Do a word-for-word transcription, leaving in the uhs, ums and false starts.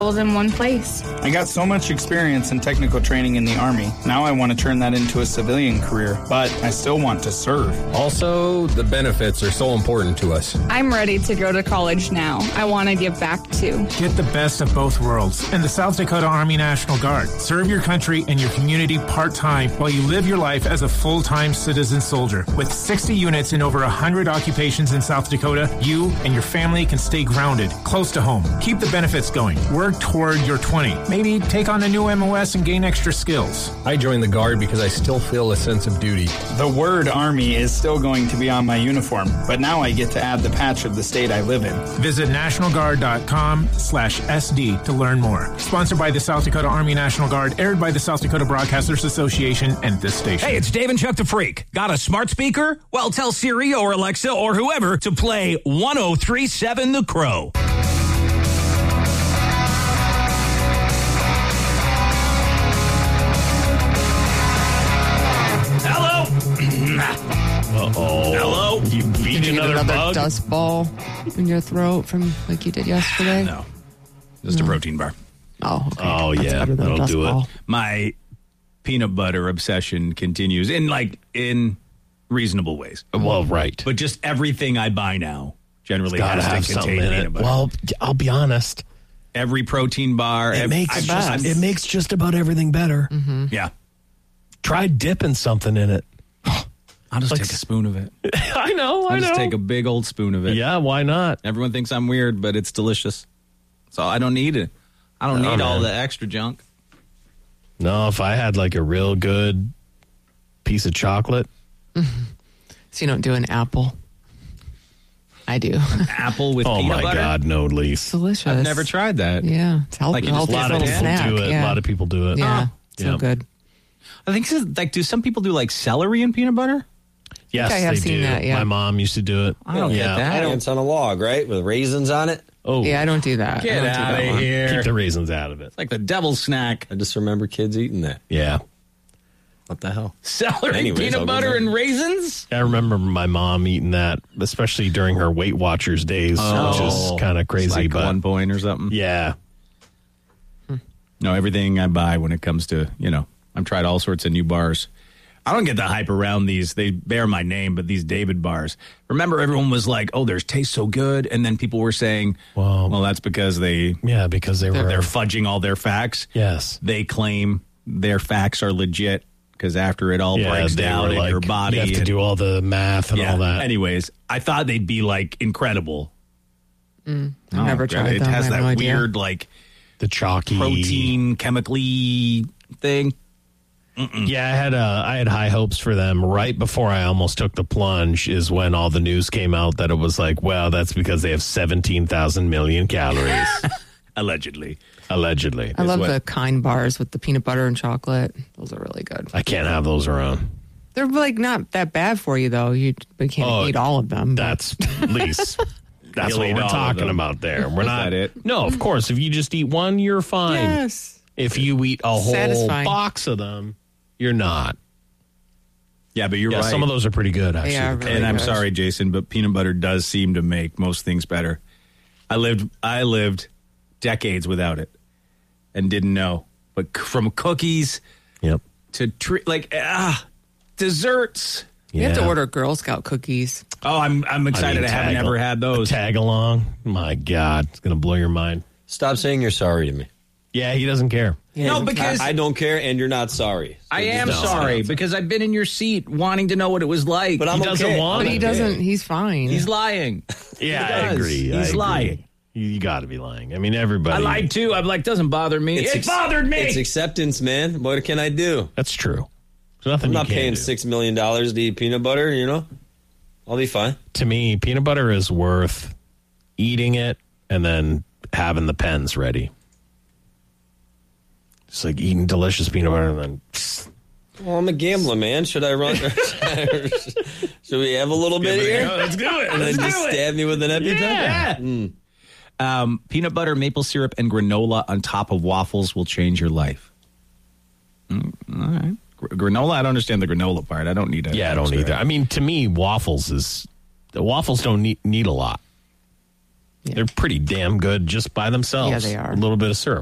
in one place. I got so much experience and technical training in the Army. Now I want to turn that into a civilian career, but I still want to serve. Also, the benefits are so important to us. I'm ready to go to college now. I want to give back too. Get the best of both worlds in the South Dakota Army National Guard. Serve your country and your community part-time while you live your life as a full-time citizen soldier. With sixty units in over one hundred occupations in South Dakota, you and your family can stay grounded, close to home. Keep the benefits going. Work toward your twenty. Maybe take on a new M O S and gain extra skills. I joined the Guard because I still feel a sense of duty. The word Army is still going to be on my uniform, but now I get to add the patch of the state I live in. Visit nationalguard.com slash SD to learn more. Sponsored by the South Dakota Army National Guard, aired by the South Dakota Broadcasters Association and this station. Hey, it's Dave and Chuck the Freak. Got a smart speaker? Well, tell Siri or Alexa or whoever to play one oh three point seven The Crow. Uh-oh. Hello? You beat Did you another, get another bug? dust ball in your throat from like you did yesterday? No. Just No. a protein bar. Oh, okay. Oh, That's yeah. better than That'll dust do it. ball. My peanut butter obsession continues in like in reasonable ways. Well, right. But just everything I buy now generally Gotta has have to something contain in peanut it. butter. Well, I'll be honest. Every protein bar. It ev- makes I've best. just- it makes just about everything better. Mm-hmm. yeah. Try dipping something in it. I'll just Like take a spoon of it. I know, I I'll know. just take a big old spoon of it. Yeah, why not? Everyone thinks I'm weird, but it's delicious. So I don't need it. I don't Oh, need all man. the extra junk. No, if I had like a real good piece of chocolate. So you don't do an apple? I do. Apple with Oh peanut my butter. God, no, Lise. Delicious. I've never tried that. Yeah, it's healthy. Like you just- healthy A lot of little people snack. do it. Yeah. A lot of people do it. Yeah, Oh. so Yeah. good. I think so, like, do some people do like celery and peanut butter? Yes, I have they seen do. that, yeah. My mom used to do it. I don't yeah. get that. Ants on a log, right? With raisins on it. Oh, Yeah, I don't do that. I Get don't do out that of one. here. keep the raisins out of it. It's like the devil's snack. I just remember kids eating that. Yeah. What the hell? Celery, Anyways, I'll peanut go butter, there. and raisins? I remember my mom eating that, especially during her Weight Watchers days, which is kind of It's crazy. like but one point or something. yeah, No, everything I buy when it comes to, you know, I've tried all sorts of new bars. I don't get the hype around these. They bear my name, but these David bars. Remember, everyone was like, oh, theirs taste so good. And then people were saying, Well- well, that's because they, yeah, because they were. they're fudging all their facts. yes. They claim their facts are legit because after it all Yeah, breaks they down were in like, your body. You have to and- do all the math and yeah. all that. Anyways, I thought they'd be like incredible. I've Oh, never God, tried It them. I has have that no idea. weird, like, the chalky protein, chemically thing. Yeah, I had uh, I had high hopes for them right before I almost took the plunge. Is when all the news came out that it was like, well, that's because they have seventeen thousand million calories, Allegedly. allegedly. I love what- the Kind bars with the peanut butter and chocolate. Those are really good. I can't have those around. They're like not that bad for you though. You but you can't Oh, eat all of them. but- That's least. That's You'll what eat we're all of talking them. about there. We're not. that it? No, of course. If you just eat one, you're fine. yes. If you eat a whole Satisfying. box of them, you're not. Yeah, but you're Yeah, right. some of those are pretty good, actually. They are really and I'm good. sorry, Jason, but peanut butter does seem to make most things better. I lived I lived decades without it and didn't know. But c- from cookies Yep. to tre- like ah desserts. You have to Yeah. order Girl Scout cookies. Oh, I'm I'm excited. I, mean, haven't tag- ever had those. Tag along. My God, it's gonna blow your mind. Stop saying you're sorry to me. Yeah, he doesn't care. No, because I, I don't care, and you're not sorry. I am No, sorry because I've been in your seat wanting to know what it was like. But I'm He doesn't okay. want But it. he doesn't. He's fine. He's lying. Yeah, He I does. agree. I He's agree. lying. You, you got to be lying. I mean, everybody. I lied too. I'm like, doesn't bother me. It's it ex- bothered me. It's acceptance, man. What can I do? That's true. There's nothing I'm you not can paying do. six million dollars to eat peanut butter. You know, I'll be fine. To me, peanut butter is worth eating it and then having the pens ready. It's like eating delicious peanut butter and then. Well, I'm a gambler, man. Should I run? Should we have a little bit here? Let's do it. And then just stab me with an EpiPen? Yeah. Mm. Um, peanut butter, maple syrup, and granola on top of waffles will change your life. Mm, all right. Gr- granola, I don't understand the granola part. I don't need it. Yeah, I don't either. I mean, to me, waffles is. The waffles don't need, need a lot. Yeah. They're pretty damn good just by themselves. Yeah, they are. A little bit of syrup.